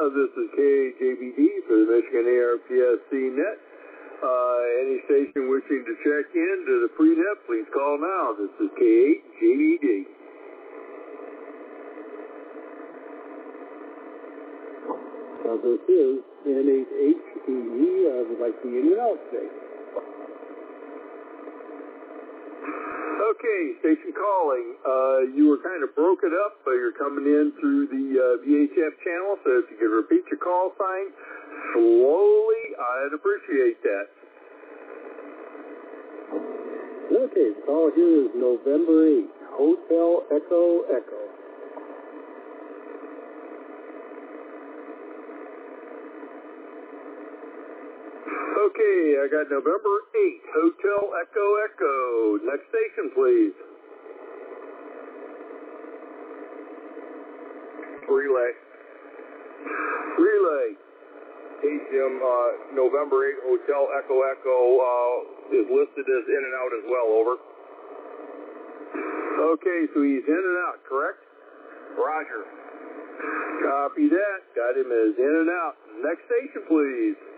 This is KJBD for the Michigan ARPSC Net. Any station wishing to check in to the pre-net, please call now. This is KJBD. This is N8HEE. I would like to be in and out today. Okay, station calling. You were kind of broken up. You're coming in through the VHF channel, so if you could repeat your call sign slowly, I'd appreciate that. Okay, the call here is November 8, Hotel Echo Echo. Okay, I got November 8, Hotel Echo Echo. Next station, please. Relay. Relay. Hey, Jim, November 8, Hotel Echo Echo is listed as in and out as well, over. Okay, so he's in and out, correct? Roger. Copy that. Got him as in and out. Next station, please.